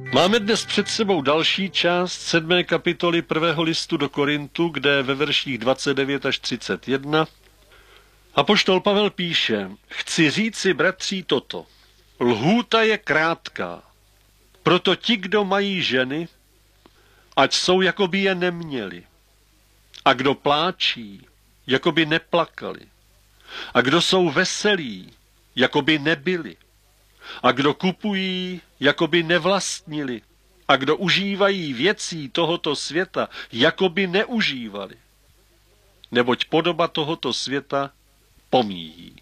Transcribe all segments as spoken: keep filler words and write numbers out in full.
Máme dnes před sebou další část sedmé kapitoly prvého listu do Korintu, kde ve verších dvacet devět až třicet jedna apoštol Pavel píše: Chci říci, bratří, toto. Lhůta je krátká. Proto ti, kdo mají ženy, ať jsou, jako by je neměli. A kdo pláčí, jako by neplakali. A kdo jsou veselí, jako by nebyli. A kdo kupují, jako by nevlastnili. A kdo užívají věcí tohoto světa, jako by neužívali. Neboť podoba tohoto světa pomíjí.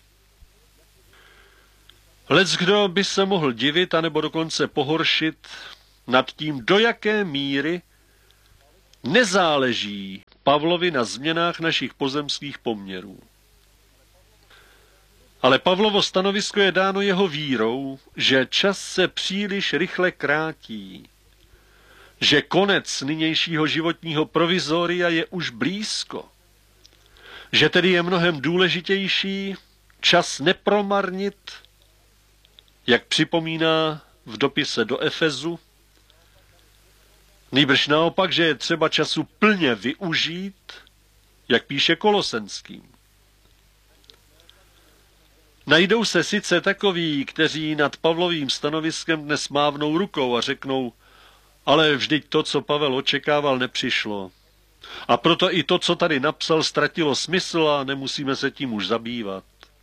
Leckdo by se mohl divit, anebo dokonce pohoršit nad tím, do jaké míry nezáleží Pavlovi na změnách našich pozemských poměrů. Ale Pavlovo stanovisko je dáno jeho vírou, že čas se příliš rychle krátí, že konec nynějšího životního provizoria je už blízko, že tedy je mnohem důležitější čas nepromarnit, jak připomíná v dopise do Efezu, nýbrž naopak, že je třeba času plně využít, jak píše Kolosenským. Najdou se sice takoví, kteří nad Pavlovým stanoviskem dnes mávnou rukou a řeknou, ale vždyť to, co Pavel očekával, nepřišlo. A proto i to, co tady napsal, ztratilo smysl a nemusíme se tím už zabývat.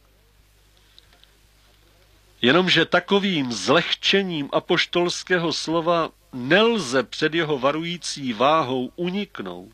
Jenomže takovým zlehčením apoštolského slova nelze před jeho varující váhou uniknout.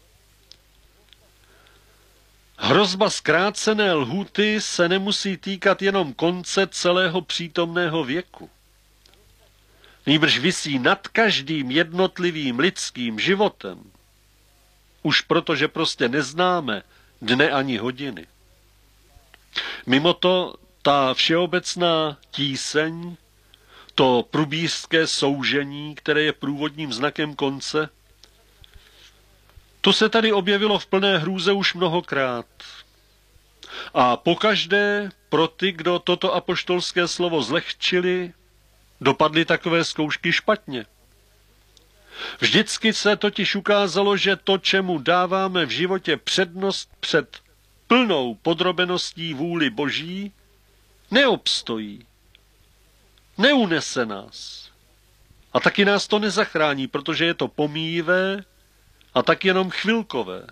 Hrozba zkrácené lhůty se nemusí týkat jenom konce celého přítomného věku. Nýbrž visí nad každým jednotlivým lidským životem. Už proto, že prostě neznáme dne ani hodiny. Mimo to ta všeobecná tíseň, to průbířské soužení, které je průvodním znakem konce, to se tady objevilo v plné hrůze už mnohokrát. A pokaždé pro ty, kdo toto apoštolské slovo zlehčili, dopadly takové zkoušky špatně. Vždycky se totiž ukázalo, že to, čemu dáváme v životě přednost před plnou podrobeností vůli Boží, neobstojí. Neunese nás. A taky nás to nezachrání, protože je to pomíjivé a tak jenom chvilkové.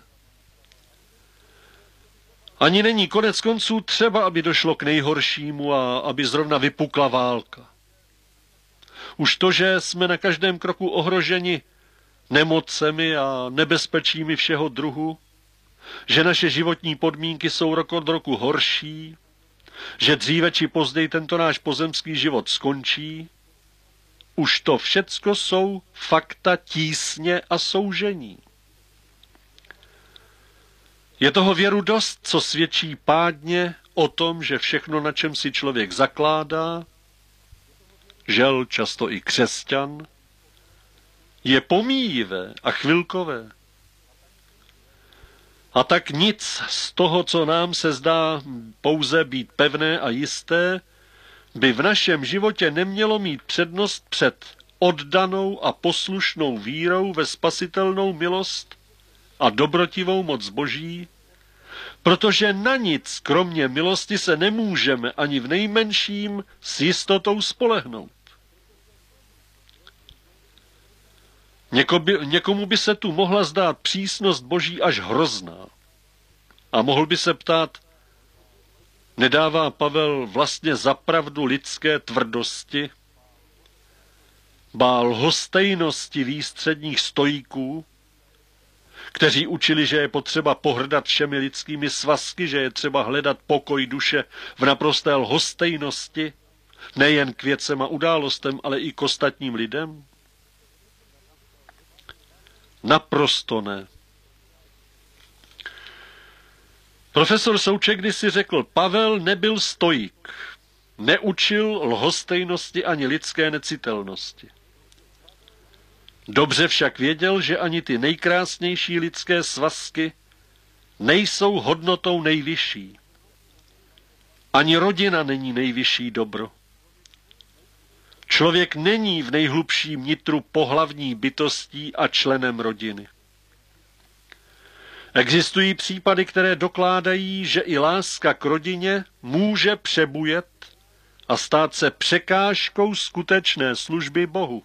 Ani není konec konců třeba, aby došlo k nejhoršímu a aby zrovna vypukla válka. Už to, že jsme na každém kroku ohroženi nemocemi a nebezpečími všeho druhu, že naše životní podmínky jsou rok od roku horší, že dříve či později tento náš pozemský život skončí, už to všecko jsou fakta tísně a soužení. Je toho věru dost, co svědčí pádně o tom, že všechno, na čem si člověk zakládá, žel často i křesťan, je pomíjivé a chvilkové. A tak nic z toho, co nám se zdá pouze být pevné a jisté, by v našem životě nemělo mít přednost před oddanou a poslušnou vírou ve spasitelnou milost a dobrotivou moc Boží, protože na nic kromě milosti se nemůžeme ani v nejmenším s jistotou spolehnout. Někomu by se tu mohla zdát přísnost Boží až hrozná. A mohl by se ptát, nedává Pavel vlastně zapravdu lidské tvrdosti, ba lhostejnosti výstředních stojíků, kteří učili, že je potřeba pohrdat všemi lidskými svazky, že je třeba hledat pokoj duše v naprosté lhostejnosti, nejen k věcem a událostem, ale i k ostatním lidem? Naprosto ne. Profesor Souček kdysi řekl, Pavel nebyl stoik, neučil lhostejnosti ani lidské necitelnosti. Dobře však věděl, že ani ty nejkrásnější lidské svazky nejsou hodnotou nejvyšší. Ani rodina není nejvyšší dobro. Člověk není v nejhlubším nitru pohlavní bytostí a členem rodiny. Existují případy, které dokládají, že i láska k rodině může přebujet a stát se překážkou skutečné služby Bohu.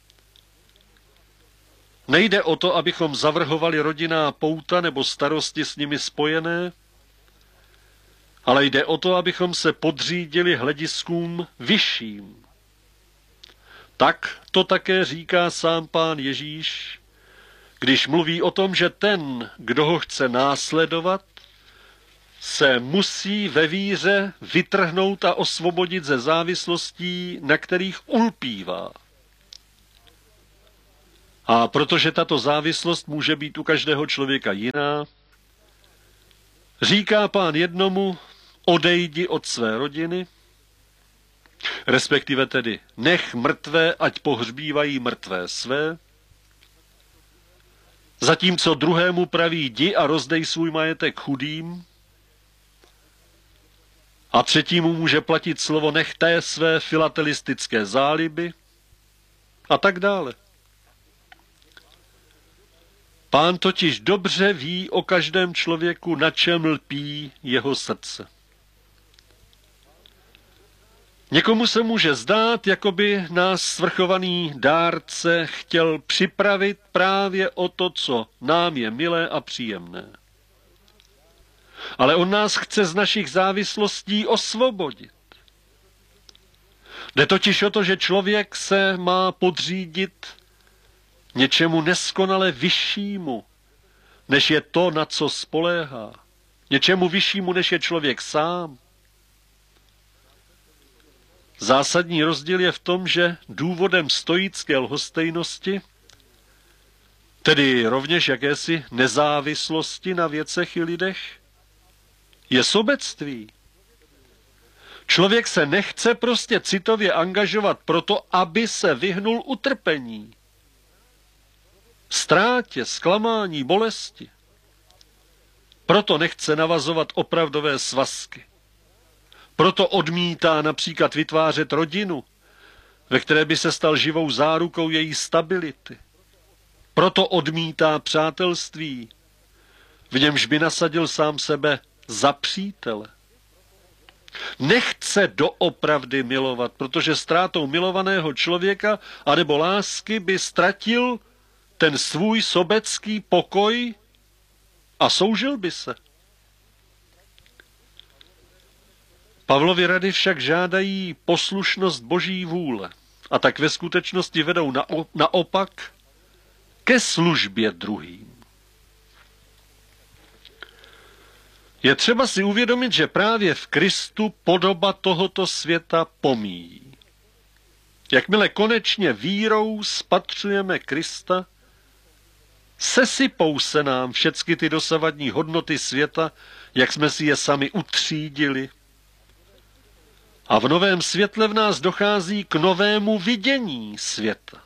Nejde o to, abychom zavrhovali rodinná pouta nebo starosti s nimi spojené, ale jde o to, abychom se podřídili hlediskům vyšším. Tak to také říká sám Pán Ježíš, když mluví o tom, že ten, kdo ho chce následovat, se musí ve víře vytrhnout a osvobodit ze závislostí, na kterých ulpívá. A protože tato závislost může být u každého člověka jiná, říká Pán jednomu, odejdi od své rodiny, respektive tedy nech mrtvé, ať pohřbívají mrtvé své, zatímco druhému praví, jdi a rozdej svůj majetek chudým, a třetímu může platit slovo nech té své filatelistické záliby a tak dále. Pán totiž dobře ví o každém člověku, na čem lpí jeho srdce. Někomu se může zdát, jako by nás svrchovaný dárce chtěl připravit právě o to, co nám je milé a příjemné. Ale on nás chce z našich závislostí osvobodit. Jde totiž o to, že člověk se má podřídit něčemu neskonale vyššímu, než je to, na co spoléhá. Něčemu vyššímu, než je člověk sám. Zásadní rozdíl je v tom, že důvodem stoické lhostejnosti, tedy rovněž jakési nezávislosti na věcech i lidech, je sobectví. Člověk se nechce prostě citově angažovat proto, aby se vyhnul utrpení, ztrátě, zklamání, bolesti. Proto nechce navazovat opravdové svazky. Proto odmítá například vytvářet rodinu, ve které by se stal živou zárukou její stability. Proto odmítá přátelství, v němž by nasadil sám sebe za přítele. Nechce doopravdy milovat, protože ztrátou milovaného člověka anebo lásky by ztratil ten svůj sobecký pokoj a soužil by se. Pavlovy rady však žádají poslušnost Boží vůle a tak ve skutečnosti vedou naopak ke službě druhým. Je třeba si uvědomit, že právě v Kristu podoba tohoto světa pomíjí. Jakmile konečně vírou spatřujeme Krista, sesypou se nám všechny ty dosavadní hodnoty světa, jak jsme si je sami utřídili. A v novém světle v nás dochází k novému vidění světa.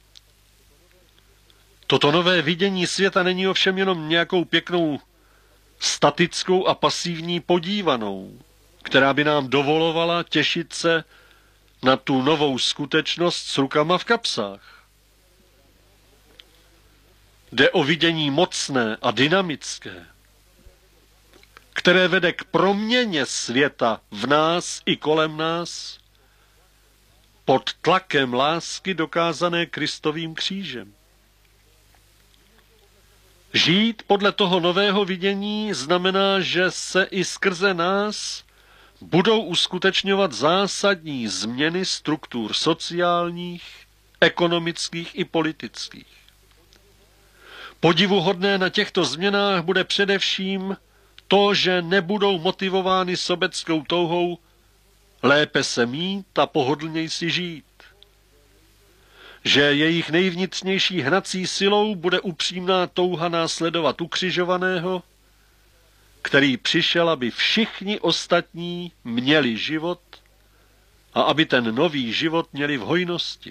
Toto nové vidění světa není ovšem jenom nějakou pěknou statickou a pasivní podívanou, která by nám dovolovala těšit se na tu novou skutečnost s rukama v kapsách. Jde o vidění mocné a dynamické, které vede k proměně světa v nás i kolem nás pod tlakem lásky dokázané Kristovým křížem. Žít podle toho nového vidění znamená, že se i skrze nás budou uskutečňovat zásadní změny struktur sociálních, ekonomických i politických. Podivuhodné na těchto změnách bude především to, že nebudou motivovány sobeckou touhou lépe se mít a pohodlněji si žít. Že jejich nejvnitřnější hnací silou bude upřímná touha následovat ukřižovaného, který přišel, aby všichni ostatní měli život a aby ten nový život měli v hojnosti.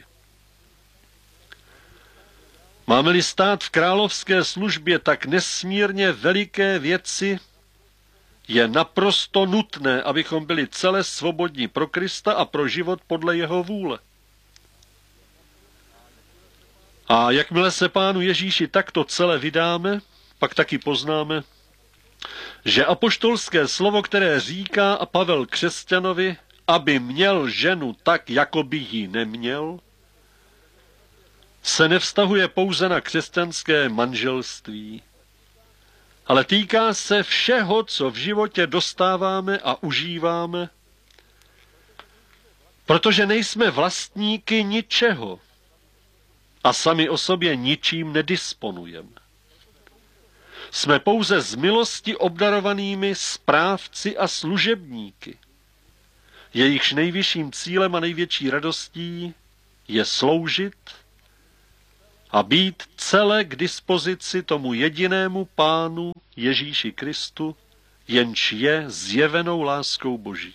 Máme-li stát v královské službě tak nesmírně veliké věci, je naprosto nutné, abychom byli celé svobodní pro Krista a pro život podle jeho vůle. A jakmile se Pánu Ježíši takto celé vydáme, pak taky poznáme, že apoštolské slovo, které říká a Pavel křesťanovi, aby měl ženu tak, jako by ji neměl, se nevztahuje pouze na křesťanské manželství, ale týká se všeho, co v životě dostáváme a užíváme, protože nejsme vlastníky ničeho a sami o sobě ničím nedisponujeme. Jsme pouze z milosti obdarovanými správci a služebníky. Jejichž nejvyšším cílem a největší radostí je sloužit a být celé k dispozici tomu jedinému Pánu Ježíši Kristu, jenž je zjevenou láskou Boží.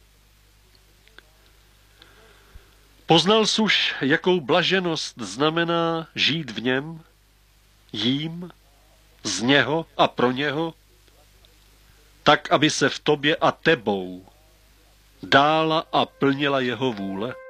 Poznal jsi už, jakou blaženost znamená žít v něm, jím, z něho a pro něho, tak, aby se v tobě a tebou dála a plnila jeho vůle?